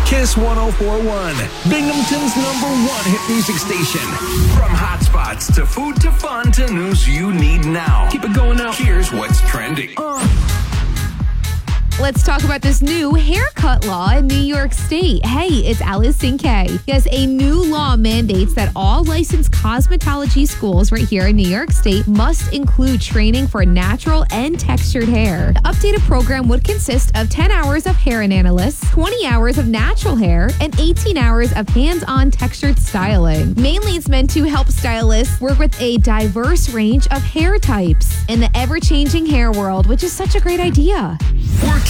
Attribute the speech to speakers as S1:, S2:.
S1: Kiss 104.1, Binghamton's #1 hit music station. From hot spots to food to fun to news you need now. Keep it going now. Here's what's trending.
S2: Let's talk about this new haircut law in New York State. Hey, it's Allison Kay. Yes, a new law mandates that all licensed cosmetology schools right here in New York State must include training for natural and textured hair. The updated program would consist of 10 hours of hair and analysis, 20 hours of natural hair, and 18 hours of hands-on textured styling. Mainly, it's meant to help stylists work with a diverse range of hair types in the ever-changing hair world, which is such a great idea.
S1: We're